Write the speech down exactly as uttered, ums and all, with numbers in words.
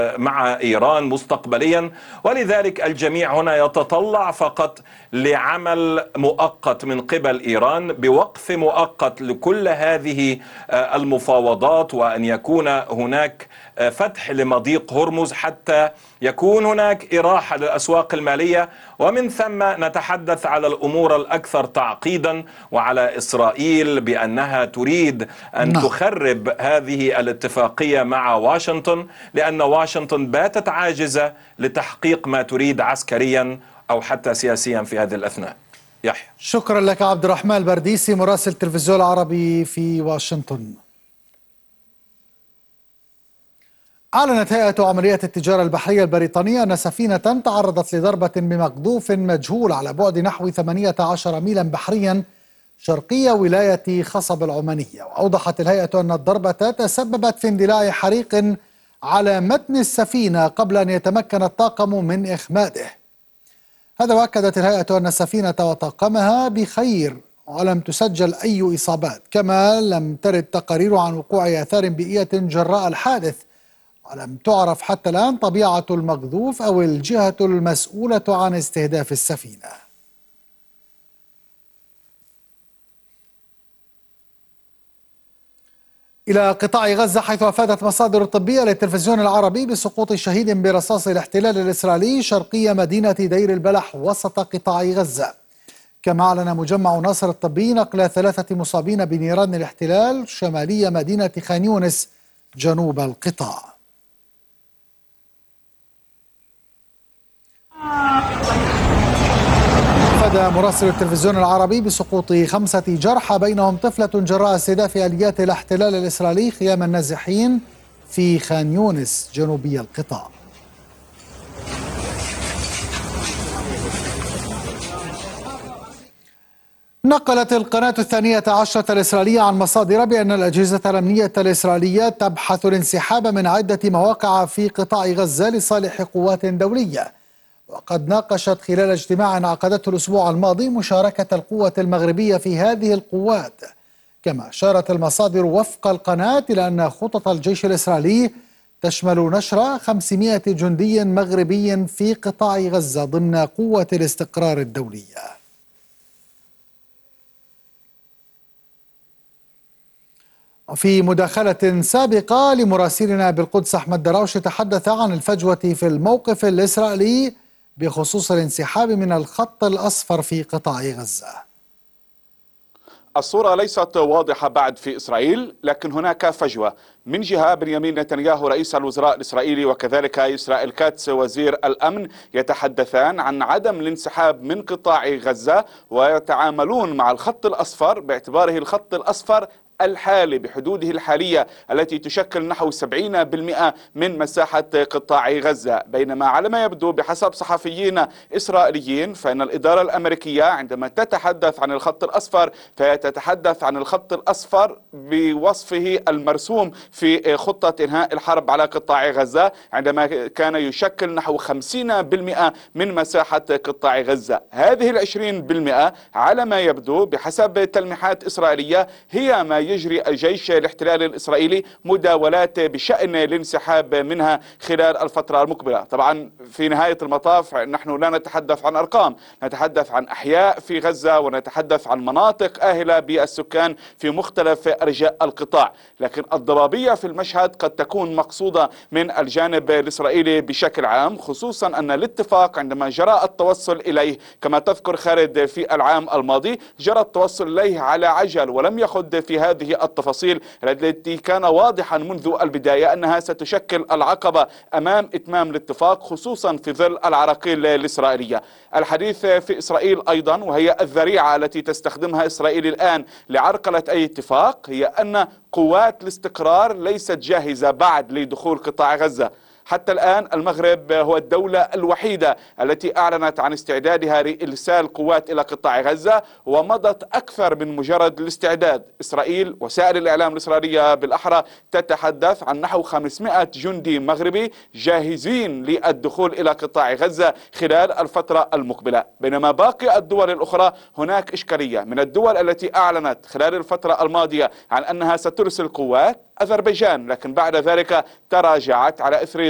مع إيران مستقبليا، ولذلك الجميع هنا يتطلع فقط لعمل مؤقت من قبل إيران بوقف مؤقت لكل هذه المفاوضات، وأن يكون هناك فتح لمضيق هرمز حتى يكون هناك إراحة للأسواق المالية، ومن ثم نتحدث على الأمور الأكثر تعقيدا وعلى إسرائيل بأنها تريد أن نعم. تخرب هذه الاتفاقية مع واشنطن، لأن واشنطن باتت عاجزة لتحقيق ما تريد عسكريا أو حتى سياسيا في هذه الأثناء. يحيى، شكرا لك عبد الرحمن البرديسي مراسل التلفزيون العربي في واشنطن. أعلنت هيئة عمليات التجارة البحرية البريطانية أن سفينة تعرضت لضربة بمقذوف مجهول على بعد نحو ثمانية عشر ميلا بحريا شرقية ولاية خصب العمانية. وأوضحت الهيئة أن الضربة تسببت في اندلاع حريق على متن السفينة قبل أن يتمكن الطاقم من إخماده. هذا، وأكدت الهيئة أن السفينة وطاقمها بخير ولم تسجل أي إصابات، كما لم ترد تقارير عن وقوع آثار بيئية جراء الحادث، ولم تعرف حتى الآن طبيعة المقذوف أو الجهة المسؤولة عن استهداف السفينة. إلى قطاع غزة، حيث أفادت مصادر طبية للتلفزيون العربي بسقوط شهيد برصاص الاحتلال الإسرائيلي شرقي مدينة دير البلح وسط قطاع غزة. كما أعلن مجمع ناصر الطبي نقل ثلاثة مصابين بنيران الاحتلال شمالية مدينة خان يونس جنوب القطاع. أفاد مراسل التلفزيون العربي بسقوط خمسة جرحى بينهم طفلة جراء استهداف آليات الاحتلال الإسرائيلي خيام النازحين في خان يونس جنوبي القطاع. نقلت القناة الثانية عشرة الإسرائيلية عن مصادر بأن الأجهزة الأمنية الإسرائيلية تبحث الانسحاب من عدة مواقع في قطاع غزة لصالح قوات دولية. وقد ناقشت خلال اجتماع عقدته الأسبوع الماضي مشاركة القوة المغربية في هذه القوات. كما أشارت المصادر وفق القناة إلى أن خطط الجيش الإسرائيلي تشمل نشر خمسمائة جندي مغربي في قطاع غزة ضمن قوة الاستقرار الدولية. وفي مداخلة سابقة لمراسلنا بالقدس أحمد دراوش تحدث عن الفجوة في الموقف الإسرائيلي بخصوص الانسحاب من الخط الأصفر في قطاع غزة. الصورة ليست واضحة بعد في إسرائيل، لكن هناك فجوة. من جهة بنيامين نتنياهو رئيس الوزراء الإسرائيلي وكذلك إسرائيل كاتس وزير الأمن يتحدثان عن عدم الانسحاب من قطاع غزة، ويتعاملون مع الخط الأصفر باعتباره الخط الأصفر الحالي بحدوده الحالية التي تشكل نحو سبعين بالمئة من مساحة قطاع غزة. بينما على ما يبدو بحسب صحفيين إسرائيليين فإن الإدارة الأمريكية عندما تتحدث عن الخط الأصفر فهي تتحدث عن الخط الأصفر بوصفه المرسوم في خطة إنهاء الحرب على قطاع غزة، عندما كان يشكل نحو خمسين بالمئة من مساحة قطاع غزة. هذه العشرين بالمئة على ما يبدو بحسب تلميحات إسرائيلية هي ما يجري الجيش الاحتلالي الإسرائيلي مداولات بشأن الانسحاب منها خلال الفترة المقبلة. طبعا في نهاية المطاف نحن لا نتحدث عن أرقام، نتحدث عن أحياء في غزة ونتحدث عن مناطق آهلة بالسكان في مختلف أرجاء القطاع، لكن الضبابية في المشهد قد تكون مقصودة من الجانب الإسرائيلي بشكل عام، خصوصا أن الاتفاق عندما جرى التوصل إليه كما تذكر خالد في العام الماضي جرى التوصل إليه على عجل ولم يخض في هذه التفاصيل التي كان واضحا منذ البداية أنها ستشكل العقبة أمام إتمام الاتفاق، خصوصا في ظل العراقيل الإسرائيلية. الحديث في إسرائيل أيضا، وهي الذريعة التي تستخدمها إسرائيل الآن لعرقلة أي اتفاق، هي أن قوات الاستقرار ليست جاهزة بعد لدخول قطاع غزة. حتى الآن المغرب هو الدولة الوحيدة التي أعلنت عن استعدادها لإرسال قوات إلى قطاع غزة، ومضت أكثر من مجرد الاستعداد. إسرائيل وسائل الإعلام الإسرائيلية بالأحرى تتحدث عن نحو خمسمائة جندي مغربي جاهزين للدخول إلى قطاع غزة خلال الفترة المقبلة. بينما باقي الدول الأخرى هناك إشكالية. من الدول التي أعلنت خلال الفترة الماضية عن أنها سترسل قوات أذربيجان، لكن بعد ذلك تراجعت على إثر